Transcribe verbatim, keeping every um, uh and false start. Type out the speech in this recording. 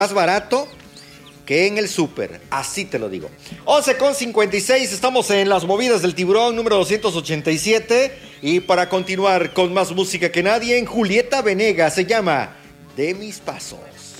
más barato que en el súper, así te lo digo. once con cincuenta y seis, estamos en las movidas del tiburón número doscientos ochenta y siete. Y para continuar con más música que nadie, en Julieta Venegas, se llama De Mis Pasos.